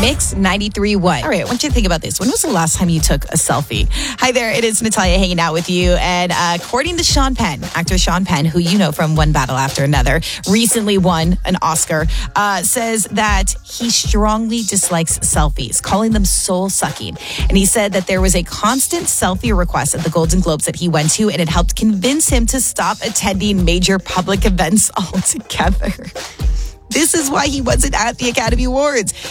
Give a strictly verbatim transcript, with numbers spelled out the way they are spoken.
Mix ninety-three point one. All right, I want you to think about this. When was the last time you took a selfie? Hi there, it is Natalia hanging out with you. And uh, according to Sean Penn, actor Sean Penn, who you know from One Battle After Another, recently won an Oscar, uh, says that he strongly dislikes selfies, calling them soul-sucking. And he said that there was a constant selfie request at the Golden Globes that he went to, and it helped convince him to stop attending major public events altogether. This is why he wasn't at the Academy Awards.